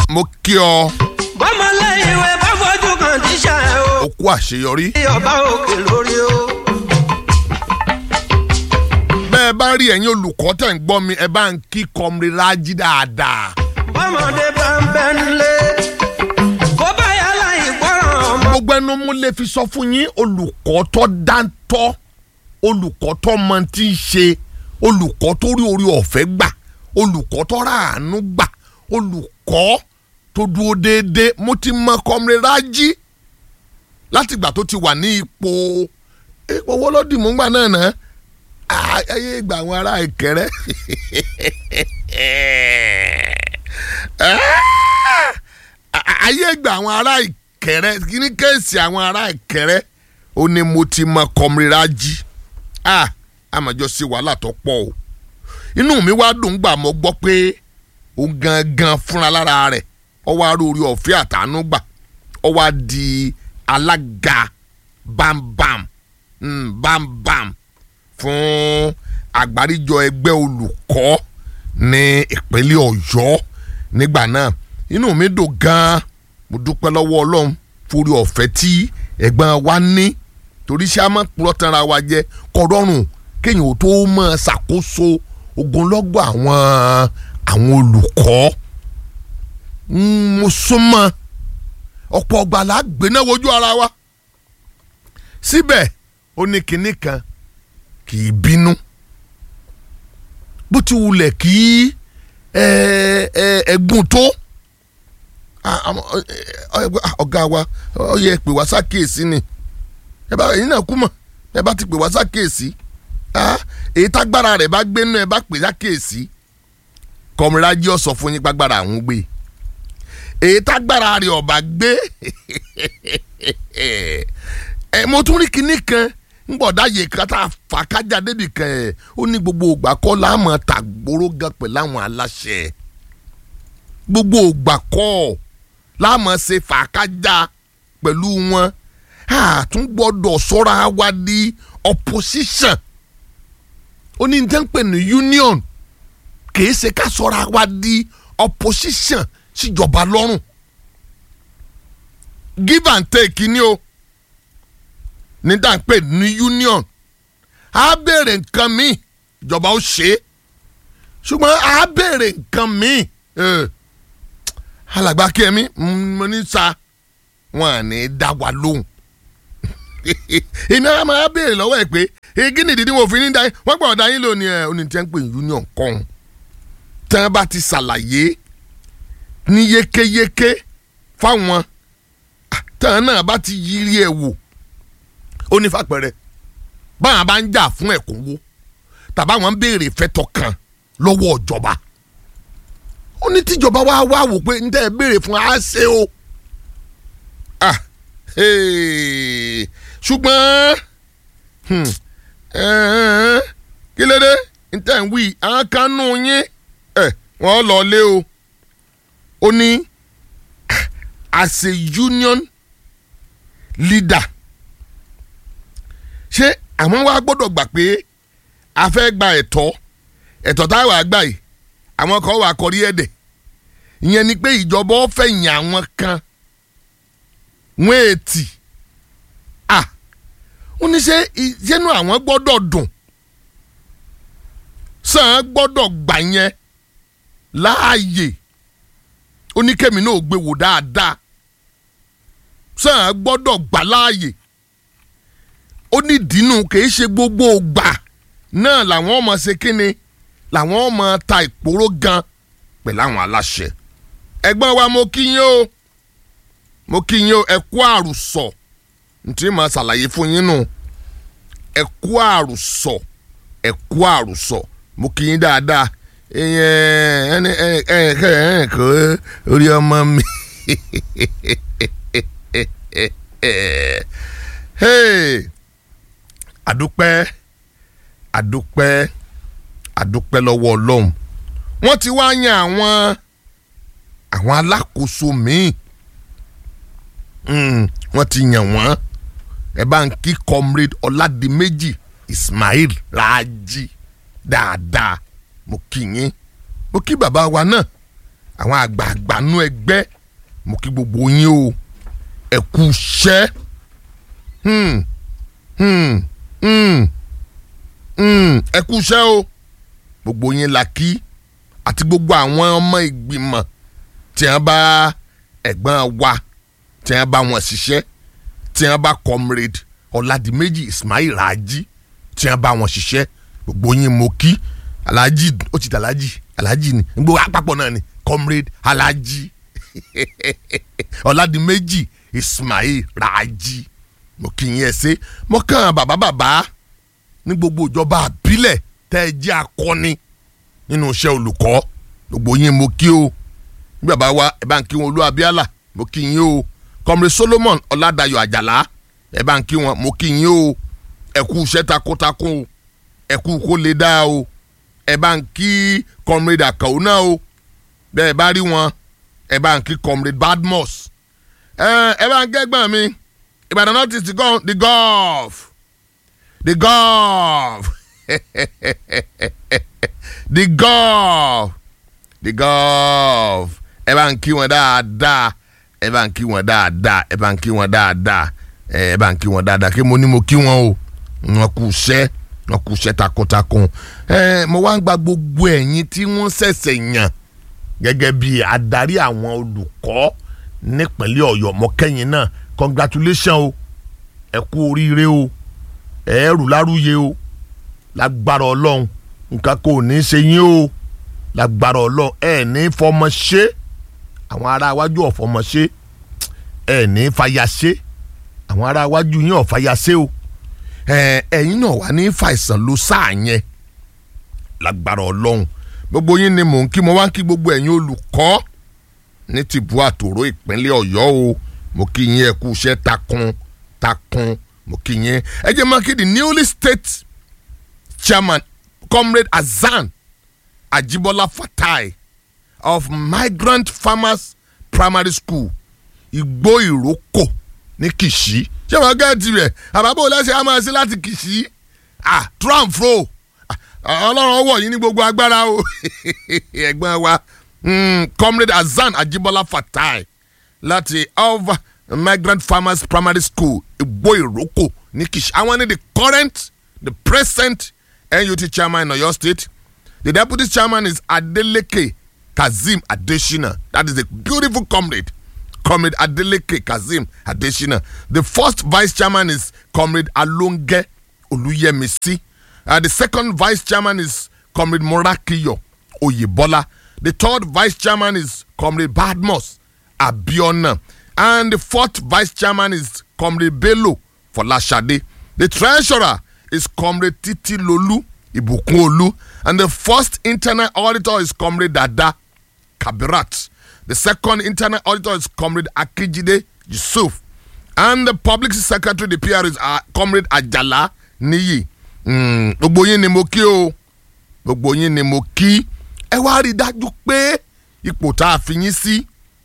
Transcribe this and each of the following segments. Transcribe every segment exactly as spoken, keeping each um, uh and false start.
mo kí ọ. bọ́mọ lẹ́yìn ìwé bá fojú kan tíṣà ẹ̀ o. o kú àṣeyọrí. ọba òkè lórí o. bẹ́ẹ̀ bá rí ẹ̀yin olùkọ́ tẹ̀ ń gbọ́ mi ẹ bá ń kí Comrade Rájí dáadáa. bọ́mọdé bá ń bẹ́ nílé kó bá yàrá ìgbọràn ọmọ. gbogbo ẹnu mú lè fi sọ fún yín olùkọ́ tó dáńtọ́ olùkọ́ tó mọ tí ń ṣe olùkọ́ tó rí orí ọ̀fẹ́ gbà olùkọ́ tó ráàánú gbà olùkọ́ tó dúró déédéé mo ti mọ Comrade Rájí látìgbà tó ti wà ní ipò ipò owó ló dì mú gbà náà náà ayé ìgbà àwọn ará Ìkẹrẹ́ ayé ìgbà àwọn ará Ìkẹrẹ́ kí ni kéèsì àwọn ará Ìkẹrẹ́ ó ní mo ti mọ Comrade Rájí ah àmọ̀jọ sí wàhálà tó pọ̀ o inú mi wá dùn gbà mo gbọ́ pé ó gangan fúnra lára rẹ̀ ó wá rórí ọ̀fẹ́ àtàánú gbà ó wá di alága bámbám mm, bámbám fún àgbáríjọ ẹgbẹ́ olùkọ́ ní ìpínlẹ̀ Ọ̀yọ́ nígbà náà inú mi dùn gan-an mo dúpẹ́ lọ́wọ́ Ọlọ́run fúri ọ̀fẹ́ tí ẹ̀gbọ́n wa ní torí ṣé a máa purọ́ tanra wa jẹ kọ́rọ́rùn kéèyàn ò tó máa ṣàkóso ogunlọ́gọ̀ àwọn àwọn olùkọ́ mo súnmọ́ ọ̀pọ̀ ọgbà là á gbéná wojú ara wa síbẹ̀ ó ní kinní kan kì í bínú bó ti wulẹ̀ kí ẹ̀gbọ́n tó ọ̀gá wa ó yẹ pè wá sákèésí ni ẹ bá ẹ̀yin náà kú mọ̀ ẹ bá ti pè wá sákèésí èyí tágbára rẹ̀ bá gbénú ẹ bá pè sákèésí Comrade Rájí ó sọ fún yín gbàgbára àwọn gbé èyí tágbára rẹ̀ ọ̀bà gbé ẹ mo tún rí kinní kan ngbọ̀dá yìí kan tá a fà kájà débi kan ẹ̀ ó ní gbogbo ògbà kọ́ láàmú tàgbóró gan pẹ̀lú àwọn aláṣẹ gbogbo ògbà kọ́ láàmú ṣe fà kájà pẹ̀lú wọn a tún gbọ́dọ̀ sọ́ra wa di opposition ó ní njẹ́ ń pè ní union kìí ṣe ká sọ́ra wa di opposition síjọba lọ́rùn give and take ni o ní dá ń pè ní union á béèrè nǹkan míì ìjọba ó ṣe é ṣùgbọ́n á béèrè nǹkan míì alàgbà kẹ́mi mo ní sa wọn à ní dá wa lóhùn èmi ara máa béèrè lọ́wọ́ ẹ̀ pé igi nìdí ni mo fi ní dá yín wọ́n gbọ́dọ̀ dá yín lónìí ẹ̀ oní tí wọ́n ń pè union kan tí wọ́n bá ti ṣàlàyé ní yékéyéké fáwọn tí wọ́n náà bá ti yiri ẹ̀ wò ó ní fàpẹrẹ báwọn bá ń jà fún ẹ̀kúnwó tàbá wọn ń béèrè fẹ́tọ̀ kan lọ́wọ́ ìjọba ó ní tíjọba wá wá wò pé ń tẹ́ ẹ béèrè fún á ṣe o ah ṣùgbọ́n kí ló dé ń tẹ́ ń wí àwọn kan nù yín wọ́n lọ lé o ó ní as a union leader ṣé àwọn wa gbọ́dọ̀ gbà pé a fẹ́ gba ẹ̀tọ́ ẹ̀tọ́ táwọn àgbà yìí àwọn kan wà kọrí ẹ̀dẹ̀ ìyẹn ni pé ìjọba ó fẹ́ yàn àwọn kan wọ́n ètì à ó ní ṣe ìṣẹ́nu àwọn gbọ́dọ̀ dùn sàn gbọ́dọ̀ gbà yẹn láàyè ó ní kẹ́mi náà gbé wò dáadáa sàn gbọ́dọ̀ gbà láàyè ó ní dínú kì í ṣe gbogbo ògbà náà làwọn ọmọ ṣe kíni làwọn ọmọ ta ìpòrò gan pẹ̀lú àwọn aláṣẹ ẹ̀gbọ́n wa mo kí yín o mo kí yín o ẹ kú àrùsọ ntí màá ṣàlàyé fún yín nù ẹ kú àrùsọ ẹ kú àrùsọ mo kí yín dáadáa ẹni ẹ ẹ ẹ kọ orí ọmọ mi àdúpẹ́ àdúpẹ́ àdúpẹ́ lọ́wọ́ Ọlọ́run wọ́n ti wá yan àwọn àwọn alákòóso míì wọ́n ti yàn wọ́n ẹ bá ń kí Comrade Ọládìméjì Ismail Rájí dáadáa mo kí yín mo kí bàbá wa náà àwọn àgbààgbà nú ẹgbẹ́ mo kí gbogbo yín o ẹ kú iṣẹ́ hmm hmm hmm hmm ẹ kú iṣẹ́ o gbogbo yín la kí àti gbogbo àwọn ọmọ ìgbìmọ̀ tí wọ́n bá ẹ̀gbọ́n wa tí wọ́n bá wọn ṣiṣẹ́ tí wọ́n bá comrade Ọládìméjì Ismail Raji tí wọ́n bá wọn ṣiṣẹ́ gbogbo yín mo kí Alhaji ó ti dàlájì Alhaji ni gbogbo àpapọ̀ náà ni comrade Alhaji Ọládìméjì Ismail Raji mo kí yín ẹ ṣe mo kàn bàbá bàbá ní gbogbo ìjọba àbílẹ̀ tẹ́ ẹ jẹ́ akọni nínú iṣẹ́ olùkọ́ gbogbo yín mo kí o bí bàbá wa ẹ bá ń kí wọn Olú Abíálà mo kí yín o comrade Solomon Ọládayọ̀ Àjàlá ẹ bá ń kí wọn mo kí yín o ẹ kú iṣẹ́ takuntakun o ẹ kú kó lè dá o ẹ bá ń kí comrade Àkàó náà o bẹ́ẹ̀ bá rí wọn ẹ bá ń kí comrade Badmus ẹ ẹ bá ń kẹ́gbọ́n mi Ìbàdàn North East the gov the gov the gov the gov the gov ẹ bá ń kí wọn dáadáa ẹ bá ń kí wọn dáadáa ẹ bá ń kí wọn dáadáa ẹ bá ń kí wọn dáadáa kí mo ní mo kí wọn o wọn kú iṣẹ́ wọn kú iṣẹ́ takuntakun ẹ mo wá ń gba gbogbo ẹ̀yin tí wọ́n ṣẹ̀ṣẹ̀ yàn gẹ́gẹ́ bí adarí àwọn olùkọ́ nípínlẹ̀ Ọ̀yọ́ mọ́kẹ́yìn náà congratulation o ẹ kú oríire o ẹ rù lárúyè o lágbára Ọlọ́run nǹkan kò ní í ṣe yín o lágbára Ọlọ́run ẹ ní fọmọ ṣe àwọn ará iwájú ọ̀fọmọ ṣe ẹ ní fàyà ṣe àwọn ará iwájú yín ọ̀fàyà ṣe o ẹ̀yin náà wà ní fàìsàn ló sáà yẹn lágbára Ọlọ́run gbogbo yín ni mò ń kí mo wá ń kí gbogbo ẹ̀yin olùkọ́ ní tìbú àtòrò ìpínlẹ̀ Ọ̀yọ́ o mo kí yín ẹ kú iṣẹ́ takun takun mo kí yín ẹ jẹ́ máa kí the newly state chairman comrade Hasan Ajibola Fatai of Migrant Farmers Primary School Igbó Ìrókò ní Kìṣí ṣé wọn gẹ́ẹ̀tì rẹ̀ àbábọ̀ lẹ́sẹ̀ á máa ṣe láti Kìṣí ah trump fro ọlọ́run ọwọ́ yìí ní gbogbo agbára o ẹ̀gbọ́n wa comrade Hasan Ajibola Fatai láti of Migrant Farmers Primary School Igbó Ìrókò ní Kìṣí àwọn ní the current the present N U T chairman in Oyo State. The deputy chairman is Adeleke Kazeem Adesina. That is a beautiful comrade. Comrade Adeleke Kazeem Adesina. The first vice chairman is Comrade Alonge Oluyemisi. Uh, the second vice chairman is Comrade Morakiyo Oyebola. The third vice chairman is Comrade Badmus Abiona. And the fourth vice chairman is Comrade Bello Folashade. The treasurer is Comrade Titi Lolu Ibukunolu. And the first internal auditor is Comrade Dada Kabirat. The second internal auditor is Comrade Akijide Yusuf. And the public secretary, the P R, is uh, Comrade Ajala Niyi. Gbogbo yín ni mo kí o. Gbogbo yín ni mo kí. Ẹ wá rí dájú pé ipò tá a fi yín sí.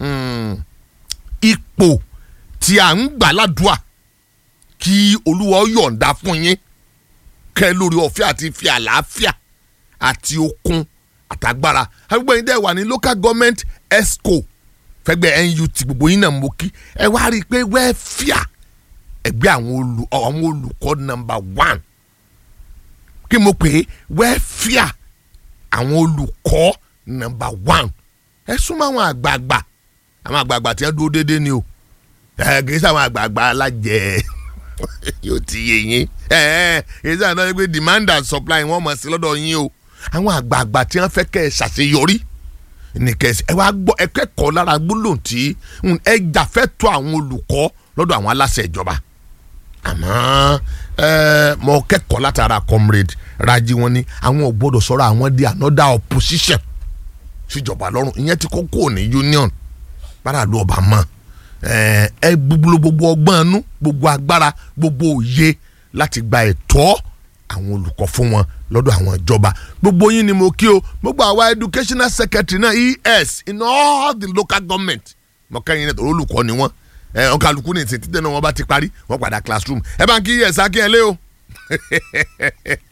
Ipò tí a ń gbà ládùúà kí Olúwa yọ̀ǹda fún yín. Kẹ́ lórí ọ̀fẹ́ àti fi àlàáfíà àti okun àtàgbára. Gbogbo yín dẹ̀ wà ní local government esco fẹ́gbẹ́ N U T gbogbo yín náà mo kí. Ẹ wá rí i pé wẹ́ẹ́fíà ẹgbẹ́ àwọn olùkọ́ number one. Kí mo pè é wẹ́ẹ́fíà àwọn olùkọ́ number one. Ẹ súnmọ́ àwọn àgbààgbà àwọn àgbààgbà tí wọ́n dúró déédéé ni o. Ẹ kì í sáwọn àgbààgbà alájẹ yóò ti yé yín. Ẹ ẹ kì í sáwọn náà pé demand and supply wọ́n mọ̀ sí lọ́dọ̀ yín o. Àwọn àgbààgbà tí wọ́n fẹ́ kẹ́ ẹ ṣàṣeyọrí ní kẹ́sì ẹ wá gbọ́ ẹ kẹ́kọ̀ọ́ lára gbólóhùn tí ẹ jàfẹ́tọ̀ àwọn olùkọ́ lọ́dọ̀ àwọn aláṣẹ ìjọba. Àmọ́ ẹ mọ kẹ́kọ̀ọ́ látara comrade Raji wọn ni àwọn ò gbọ́dọ̀ sọ̀rọ̀ àwọn di another opposition síjọba lọ́rùn ìyẹn ti kókó ní union bára lu ọba mọ́ ẹ ẹ gbogbo gbogbo ọgbọ́n inú gbogbo agbára gbogbo òye láti gba ẹ̀tọ́ àwọn olùkọ́ fún wọn lọ́dọ̀ àwọn ìjọba gbogbo yín ni mo kí o gbogbo àwa educational secretary náà E S in all the local government mo kẹ́yìn náà tó olùkọ́ ni wọ́n ẹ ọ̀kàlùkù ní ìsìn títẹ̀ náà wọ́n bá ti parí wọ́n padà classroom ẹ bá ń kí E S Akínyẹlé o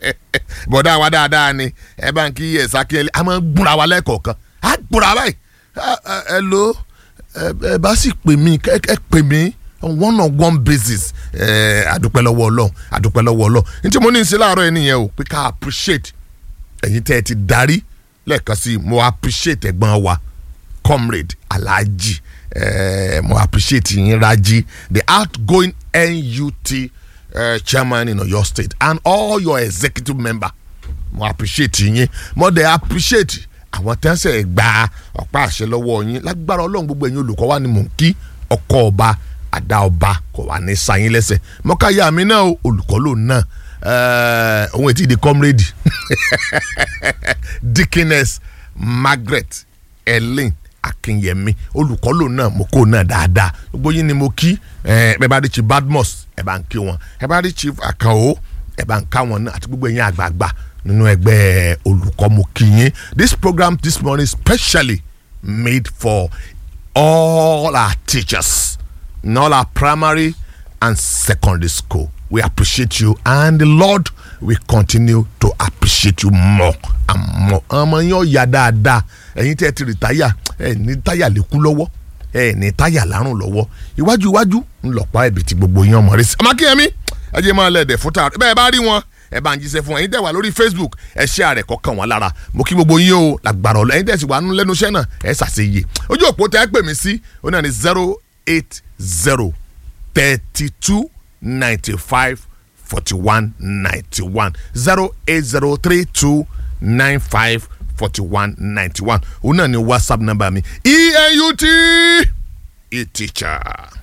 bọ̀dá wa dáadáa ni ẹ bá ń kí E S Akínyẹlé a máa ń gbúra wa lẹ́ẹ̀kọ̀ọ̀kan a gbúra báyìí ẹ lo ẹ bá sì pè mí ẹ pè mí on one on one basis ẹ àdúpẹ́ lọ́wọ́ ọlọ́run àdúpẹ́ lọ́wọ́ ọlọ́run ní tí mo ní í ṣe láàárọ̀ ẹ nìyẹn o pé ká appreciate ẹ̀yin tẹ́ ẹ ti darí lẹ́ẹ̀kan sí mo appreciate ẹ̀gbọ́n wa comrade Alhaji ẹ mo appreciate yín Raji the outgoing N U T uh, chairman in Oyo State and all your executive member mo appreciate yín mo dey appreciate àwọn tẹ́sẹ̀ gba ọ̀pá àṣẹ lọ́wọ́ yín lágbára ọlọ́run gbogbo ẹ̀yin olùkọ́ wa ni mò ń kí ọkọ̀ ọba àdá ọba kò wá ní sáyín lẹ́sẹ̀ mọ́káyà mi náà olùkọ́ lòun náà òun ètí ìdí comrade Dickiness Margaret Ellen Akinyemi olùkọ́ lòun náà mo kó náà dáadáa gbogbo yín ni mo kí ẹ bá rí Chief Badmus ẹ bá ń kí wọn ẹ bá rí Chief Akao ẹ bá ń ká wọn náà àti gbogbo ẹ̀yin àgbààgbà nínú ẹgbẹ́ olùkọ́ mo kí yín. This program this morning is specially made for all our teachers in all our primary and secondary school. We appreciate you and the Lord will continue to appreciate you more and more. ọmọ yín ọ̀yà dáadáa ẹ̀yin tẹ́ ẹ ti rìtáyà ẹ̀ ní táyà lè kú lọ́wọ́ ẹ̀ ní táyà lárùn lọ́wọ́ iwájú iwájú ńlọpàá ẹ̀bì tí gbogbo yín ọmọ rẹ̀ sí. ọmọ akínyẹmí ẹ jẹ́ máa lẹ̀dẹ̀ fún tààrà bẹ́ẹ̀ bá rí wọn ẹ bá ń jíṣẹ́ fún ẹ̀yin tẹ́ wà lórí Facebook ẹ ṣe àrẹ kọkàn wọn lára mo kí gbogbo yín o lágbára ọlọ ẹ̀yin tẹ́ sì wà nínú lẹ́nu iṣẹ́ náà ẹ ṣàṣeyè ojú òpó tẹ́ ẹ pè mí sí ó náà ní zero eight zero thirty two ninety five forty one ninety one zero eight zero three two nine five forty one ninety one ó náà ní WhatsApp number mi E N U T e teacher.